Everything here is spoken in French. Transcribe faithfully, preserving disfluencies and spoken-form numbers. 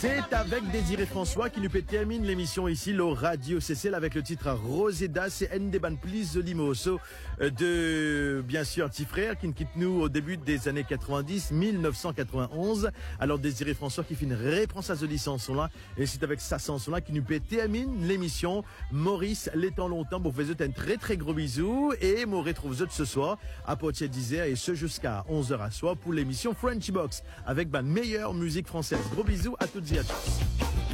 C'est avec Désiré François qui nous termine l'émission ici, le Radio C C L, avec le titre Roseda, c'est Ndeban Please Limoso de, bien sûr, petit frère qui nous quitte nous au début des années quatre-vingt-dix, mille neuf cent quatre-vingt-onze. Alors Désiré François qui fait une réponse à ce licence là, et c'est avec sa chanson là qui nous termine l'émission. Maurice, l'étant longtemps, vous faites un très très gros bisou et vous retrouve ce soir à Poitiers dix heures et ce jusqu'à onze heures à soir pour l'émission Frenchy Box avec ma meilleure musique française. Gros bisous à toutes et à tous.